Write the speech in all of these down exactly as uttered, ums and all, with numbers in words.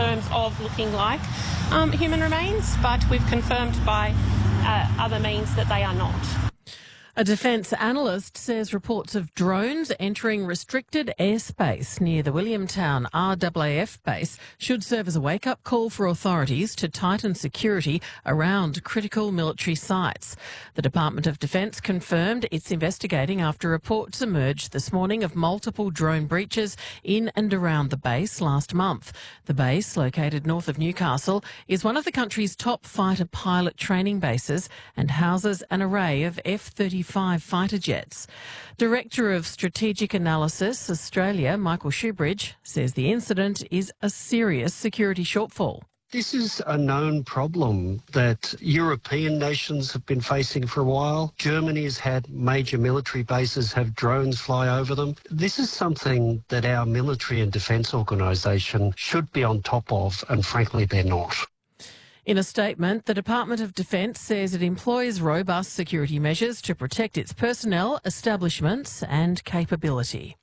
terms of looking like um, human remains, but we've confirmed by uh, other means that they are not. A defence analyst says reports of drones entering restricted airspace near the Williamtown R A A F base should serve as a wake-up call for authorities to tighten security around critical military sites. The Department of Defence confirmed it's investigating after reports emerged this morning of multiple drone breaches in and around the base last month. The base, located north of Newcastle, is one of the country's top fighter pilot training bases and houses an array of F thirty-five fighter jets. Director of Strategic Analysis Australia, Michael Shoebridge, says the incident is a serious security shortfall. This is a known problem that European nations have been facing for a while. Germany has had major military bases have drones fly over them. This is something that our military and defence organisation should be on top of, and frankly, they're not. In a statement, the Department of Defence says it employs robust security measures to protect its personnel, establishments and capability.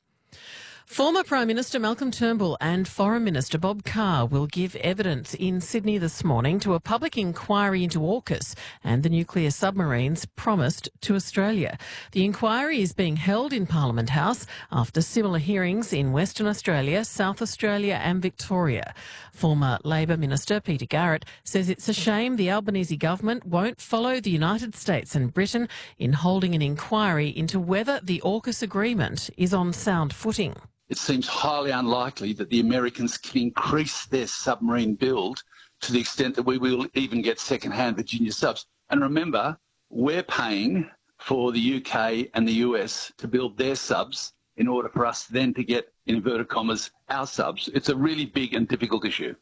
Former Prime Minister Malcolm Turnbull and Foreign Minister Bob Carr will give evidence in Sydney this morning to a public inquiry into AUKUS and the nuclear submarines promised to Australia. The inquiry is being held in Parliament House after similar hearings in Western Australia, South Australia and Victoria. Former Labor Minister Peter Garrett says it's a shame the Albanese government won't follow the United States and Britain in holding an inquiry into whether the AUKUS agreement is on sound footing. It seems highly unlikely that the Americans can increase their submarine build to the extent that we will even get second-hand Virginia subs. And remember, we're paying for the U K and the U S to build their subs in order for us then to get, in inverted commas, our subs. It's a really big and difficult issue.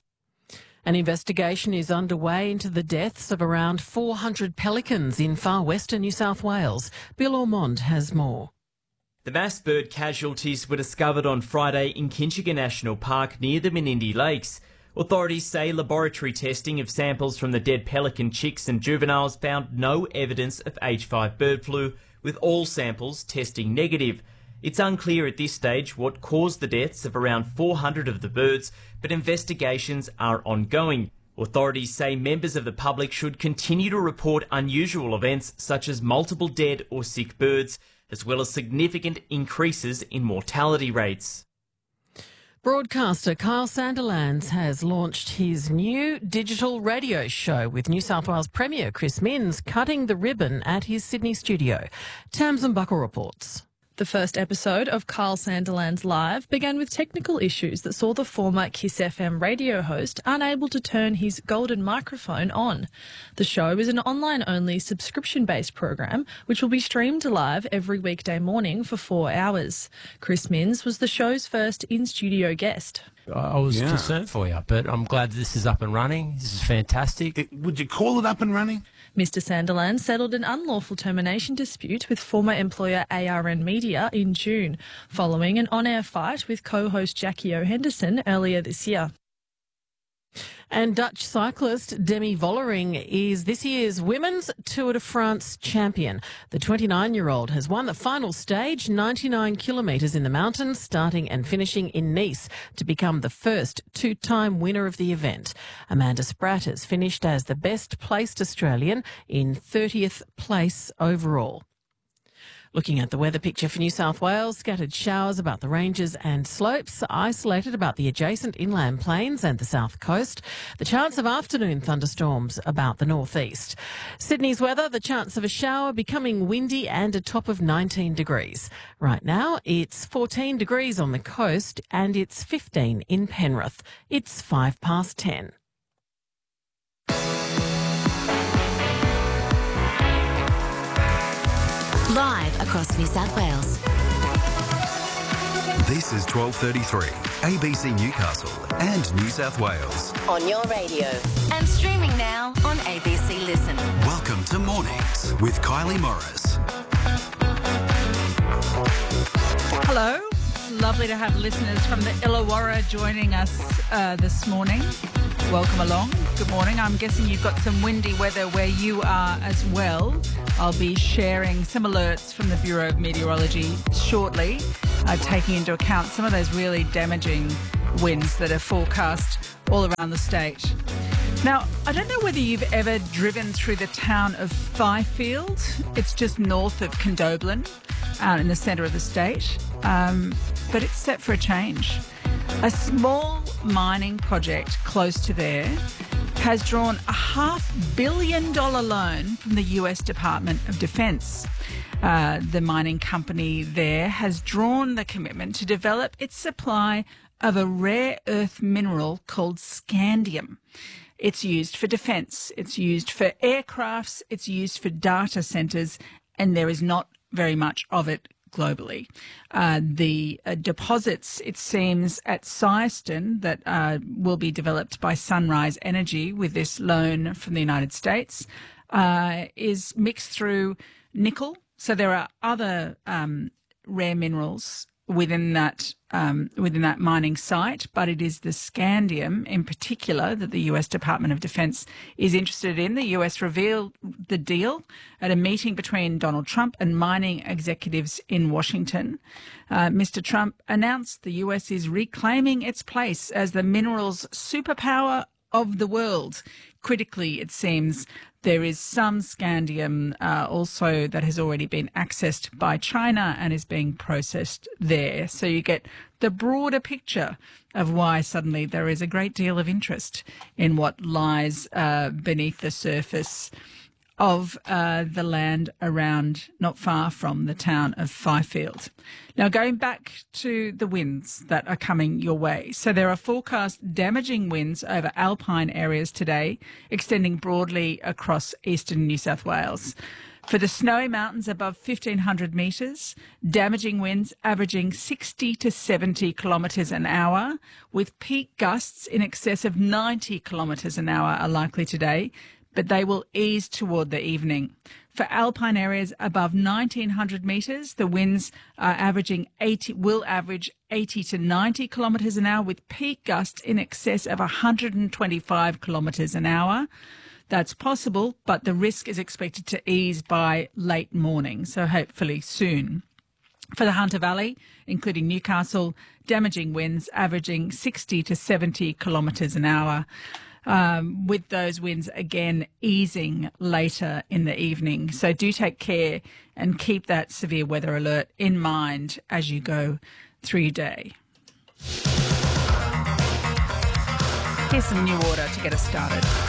An investigation is underway into the deaths of around four hundred pelicans in far western New South Wales. Bill Ormond has more. The mass bird casualties were discovered on Friday in Kinchiga National Park near the Menindee Lakes. Authorities say laboratory testing of samples from the dead pelican chicks and juveniles found no evidence of H five bird flu, with all samples testing negative. It's unclear at this stage what caused the deaths of around four hundred of the birds, but investigations are ongoing. Authorities say members of the public should continue to report unusual events such as multiple dead or sick birds, as well as significant increases in mortality rates. Broadcaster Kyle Sandilands has launched his new digital radio show with New South Wales Premier Chris Minns cutting the ribbon at his Sydney studio. Tamsin Buckle reports. The first episode of Kyle Sandilands Live began with technical issues that saw the former Kiss F M radio host unable to turn his golden microphone on. The show is an online-only subscription-based program which will be streamed live every weekday morning for four hours. Chris Minns was the show's first in-studio guest. I was Yeah. concerned for you, but I'm glad this is up and running. This is fantastic. It, would you call it up and running? Mister Sandilands settled an unlawful termination dispute with former employer A R N Media in June, following an on-air fight with co-host Jackie O. Henderson earlier this year. And Dutch cyclist Demi Vollering is this year's Women's Tour de France champion. The twenty-nine-year-old has won the final stage, ninety-nine kilometres in the mountains, starting and finishing in Nice to become the first two-time winner of the event. Amanda Spratt has finished as the best-placed Australian in thirtieth place overall. Looking at the weather picture for New South Wales, scattered showers about the ranges and slopes, isolated about the adjacent inland plains and the south coast. The chance of afternoon thunderstorms about the northeast. Sydney's weather, the chance of a shower, becoming windy and a top of nineteen degrees. Right now, it's fourteen degrees on the coast and it's fifteen in Penrith. It's five past ten. Live across New South Wales. This is twelve thirty-three, A B C Newcastle and New South Wales. On your radio. And streaming now on A B C Listen. Welcome to Mornings with Kylie Morris. Hello. Lovely to have listeners from the Illawarra joining us uh, this morning. Welcome along. Good morning. I'm guessing you've got some windy weather where you are as well. I'll be sharing some alerts from the Bureau of Meteorology shortly, uh, taking into account some of those really damaging winds that are forecast all around the state. Now, I don't know whether you've ever driven through the town of Fifield. It's just north of Condobolin, out in the centre of the state, um, but it's set for a change. A small mining project close to there has drawn a half billion dollar loan from the U S Department of Defence. Uh, the mining company there has drawn the commitment to develop its supply of a rare earth mineral called scandium. It's used for defence, it's used for aircrafts, it's used for data centres, and there is not very much of it globally. Uh, the uh, deposits, it seems, at Syerston that uh, will be developed by Sunrise Energy with this loan from the United States uh, is mixed through nickel. So there are other um, rare minerals within that um, within that mining site, but it is the scandium in particular that the U S Department of Defence is interested in. The U S revealed the deal at a meeting between Donald Trump and mining executives in Washington. Uh, Mister Trump announced the U S is reclaiming its place as the minerals superpower of the world. Critically, it seems, there is some scandium uh, also that has already been accessed by China and is being processed there. So you get the broader picture of why suddenly there is a great deal of interest in what lies uh, beneath the surface of uh, the land around, not far from the town of Fifield. Now, going back to the winds that are coming your way. So there are forecast damaging winds over alpine areas today, extending broadly across eastern New South Wales. For the snowy mountains above fifteen hundred metres, damaging winds averaging sixty to seventy kilometres an hour, with peak gusts in excess of ninety kilometres an hour are likely today, but they will ease toward the evening. For alpine areas above nineteen hundred metres, the winds are averaging eighty, will average eighty to ninety kilometres an hour, with peak gusts in excess of one hundred twenty-five kilometres an hour. That's possible, but the risk is expected to ease by late morning, so hopefully soon. For the Hunter Valley, including Newcastle, damaging winds averaging sixty to seventy kilometres an hour. Um, with those winds again easing later in the evening. So do take care and keep that severe weather alert in mind as you go through your day. Here's some New Order to get us started.